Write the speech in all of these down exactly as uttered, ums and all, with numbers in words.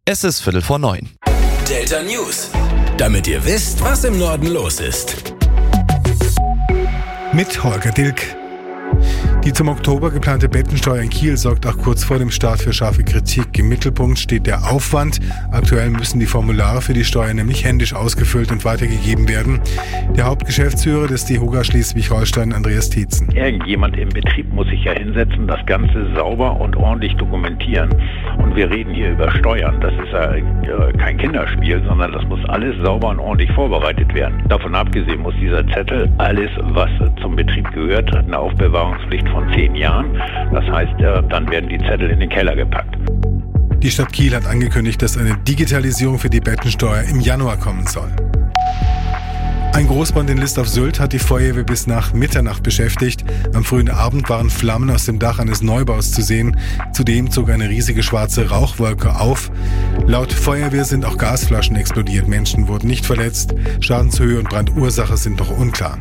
Es ist Viertel vor neun. Delta News. Damit ihr wisst, was im Norden los ist. Mit Holger Dilk. Die zum Oktober geplante Bettensteuer in Kiel sorgt auch kurz vor dem Start für scharfe Kritik. Im Mittelpunkt steht der Aufwand. Aktuell müssen die Formulare für die Steuer nämlich händisch ausgefüllt und weitergegeben werden. Der Hauptgeschäftsführer des DEHOGA Schleswig-Holstein, Andreas Tietzen. Irgendjemand im Betrieb muss sich ja hinsetzen, das Ganze sauber und ordentlich dokumentieren. Und wir reden hier über Steuern. Das ist ja kein Kinderspiel, sondern das muss alles sauber und ordentlich vorbereitet werden. Davon abgesehen muss dieser Zettel alles, was zum Betrieb gehört, hat eine Aufbewahrungspflicht von zehn Jahren. Das heißt, dann werden die Zettel in den Keller gepackt. Die Stadt Kiel hat angekündigt, dass eine Digitalisierung für die Bettensteuer im Januar kommen soll. Ein Großbrand in List auf Sylt hat die Feuerwehr bis nach Mitternacht beschäftigt. Am frühen Abend waren Flammen aus dem Dach eines Neubaus zu sehen. Zudem zog eine riesige schwarze Rauchwolke auf. Laut Feuerwehr sind auch Gasflaschen explodiert. Menschen wurden nicht verletzt. Schadenshöhe und Brandursache sind noch unklar.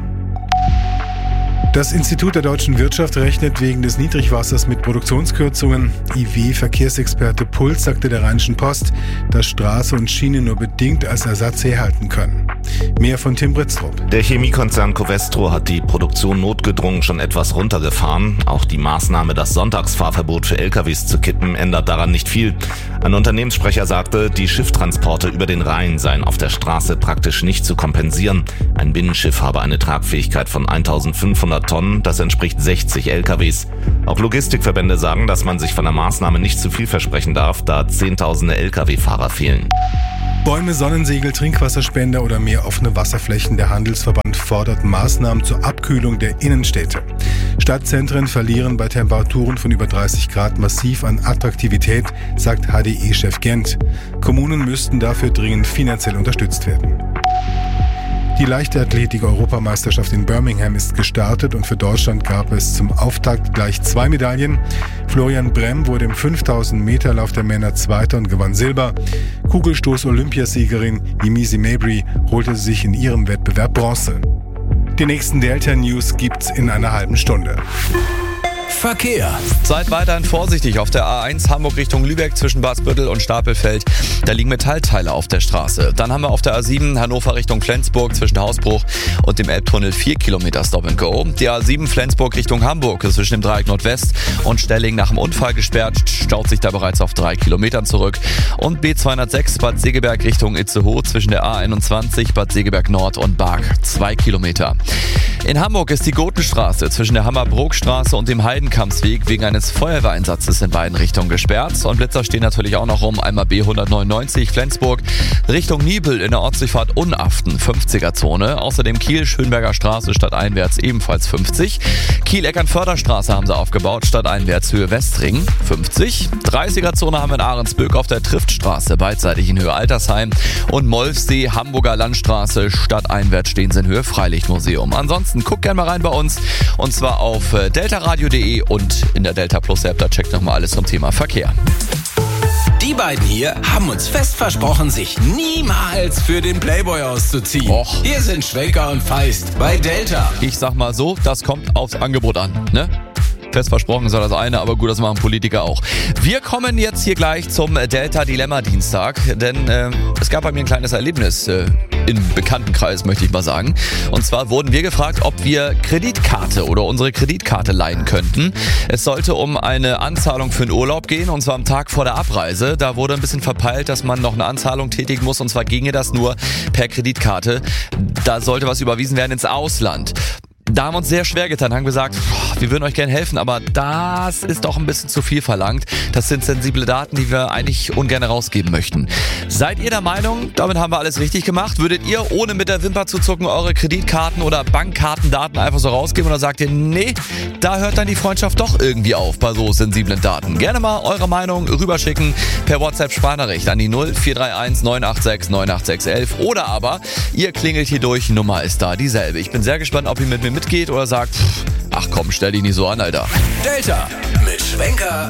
Das Institut der deutschen Wirtschaft rechnet wegen des Niedrigwassers mit Produktionskürzungen. I W-Verkehrsexperte Puls sagte der Rheinischen Post, dass Straße und Schiene nur bedingt als Ersatz herhalten können. Mehr von Tim Britztrup. Der Chemiekonzern Covestro hat die Produktion notgedrungen schon etwas runtergefahren. Auch die Maßnahme, das Sonntagsfahrverbot für L K Ws zu kippen, ändert daran nicht viel. Ein Unternehmenssprecher sagte, die Schifftransporte über den Rhein seien auf der Straße praktisch nicht zu kompensieren. Ein Binnenschiff habe eine Tragfähigkeit von eintausendfünfhundert Tonnen, das entspricht sechzig L K Ws. Auch Logistikverbände sagen, dass man sich von der Maßnahme nicht zu viel versprechen darf, da zehntausende L K W-Fahrer fehlen. Bäume, Sonnensegel, Trinkwasserspender oder mehr offene Wasserflächen. Der Handelsverband fordert Maßnahmen zur Abkühlung der Innenstädte. Stadtzentren verlieren bei Temperaturen von über dreißig Grad massiv an Attraktivität, sagt H D E-Chef Gent. Kommunen müssten dafür dringend finanziell unterstützt werden. Die Leichtathletik-Europameisterschaft in Birmingham ist gestartet und für Deutschland gab es zum Auftakt gleich zwei Medaillen. Florian Brehm wurde im fünftausend Meter Lauf der Männer Zweiter und gewann Silber. Kugelstoß-Olympiasiegerin Yemisi Mabry holte sich in ihrem Wettbewerb Bronze. Die nächsten Delta News gibt's in einer halben Stunde. Verkehr. Seid weiterhin vorsichtig auf der A eins Hamburg Richtung Lübeck zwischen Badsbüttel und Stapelfeld. Da liegen Metallteile auf der Straße. Dann haben wir auf der A sieben Hannover Richtung Flensburg zwischen Hausbruch und dem Elbtunnel vier Kilometer Stop and Go. Die A sieben Flensburg Richtung Hamburg ist zwischen dem Dreieck Nordwest und Stelling nach dem Unfall gesperrt. Staut sich da bereits auf drei Kilometern zurück. Und B zweihundertsechs Bad Segeberg Richtung Itzehoe zwischen der A einundzwanzig Bad Segeberg Nord und Barg zwei Kilometer. In Hamburg ist die Gotenstraße zwischen der Hammer-Brook-Straße und dem Heidenkampsweg wegen eines Feuerwehreinsatzes in beiden Richtungen gesperrt. Und Blitzer stehen natürlich auch noch rum. Einmal B hundertneunundneunzig Flensburg Richtung Niebel in der Ortsdurchfahrt Unaften fünfziger Zone. Außerdem Kiel Schönberger Straße stadteinwärts ebenfalls fünfzig. Kiel-Eckernförderstraße haben sie aufgebaut, stadteinwärts Höhe Westring fünfzig. dreißiger Zone haben wir in Ahrensböck auf der Triftstraße beidseitig in Höhe Altersheim. Und Molfsee Hamburger Landstraße stadteinwärts stehen sie in Höhe Freilichtmuseum. Ansonsten guckt gerne mal rein bei uns und zwar auf deltaradio punkt de und in der Delta Plus App, da checkt nochmal alles zum Thema Verkehr. Die beiden hier haben uns fest versprochen, sich niemals für den Playboy auszuziehen. Och. Hier sind Schwenker und Feist bei Delta. Ich sag mal so, das kommt aufs Angebot an, ne? Fest versprochen ist ja das eine, aber gut, das machen Politiker auch. Wir kommen jetzt hier gleich zum Delta-Dilemma-Dienstag, denn äh, es gab bei mir ein kleines Erlebnis äh, im Bekanntenkreis, möchte ich mal sagen. Und zwar wurden wir gefragt, ob wir Kreditkarte oder unsere Kreditkarte leihen könnten. Es sollte um eine Anzahlung für den Urlaub gehen, und zwar am Tag vor der Abreise. Da wurde ein bisschen verpeilt, dass man noch eine Anzahlung tätigen muss, und zwar ginge das nur per Kreditkarte. Da sollte was überwiesen werden ins Ausland. Da haben wir uns sehr schwer getan, haben gesagt, wir würden euch gerne helfen, aber das ist doch ein bisschen zu viel verlangt. Das sind sensible Daten, die wir eigentlich ungern rausgeben möchten. Seid ihr der Meinung, damit haben wir alles richtig gemacht? Würdet ihr ohne mit der Wimper zu zucken eure Kreditkarten oder Bankkartendaten einfach so rausgeben, oder sagt ihr, nee, da hört dann die Freundschaft doch irgendwie auf bei so sensiblen Daten? Gerne mal eure Meinung rüberschicken per WhatsApp-Sprachnachricht an die null vier drei eins neun acht sechs neun acht sechs eins eins oder aber ihr klingelt hier durch, Nummer ist da dieselbe. Ich bin sehr gespannt, ob ihr mit mir mitgeht oder sagt, ach komm, stell dich nicht so an, Alter. Delta mit Schwenker